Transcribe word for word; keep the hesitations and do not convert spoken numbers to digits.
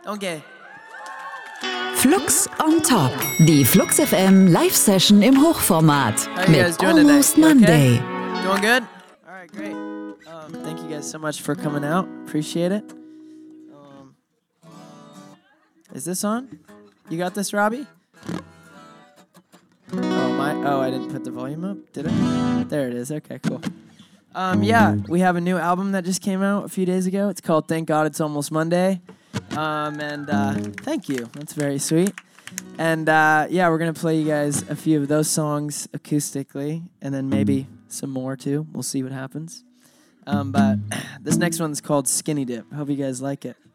Okay. Flux on Top. Die Flux F M Live-Session im Hochformat. How you guys Mit doing today? Almost You okay? Monday. Doing good? All right, great. Um, thank you guys so much for coming out. Appreciate it. Um, is this on? You got this, Robbie? Oh, my. Oh, I didn't put the volume up, did I? There it is. Okay, cool. Um, yeah, we have a new album that just came out a few days ago. It's called Thank God It's Almost Monday. Um, and uh, thank you. That's very sweet. And uh, yeah, we're going to play you guys a few of those songs acoustically, and then maybe some more too. We'll see what happens. Um, but this next one's called Skinny Dip. Hope you guys like it.